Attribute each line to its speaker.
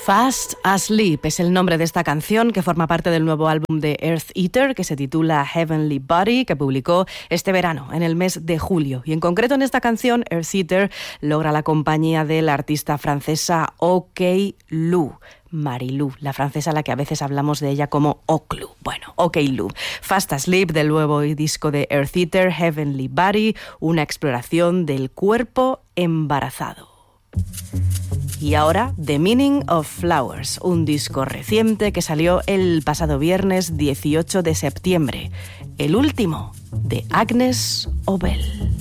Speaker 1: Fast Asleep es el nombre de esta canción que forma parte del nuevo álbum de Eartheater que se titula Heavenly Body, que publicó este verano, en el mes de julio. Y en concreto en esta canción, Eartheater logra la compañía de la artista francesa OK Lou. Marilou, la francesa a la que a veces hablamos de ella como Oclu. Bueno, OK Lou. Fast Asleep, del nuevo disco de Eartheater, Heavenly Body, una exploración del cuerpo embarazado. Y ahora, The Meaning of Flowers, un disco reciente que salió el pasado viernes 18 de septiembre, el último de Agnes Obel.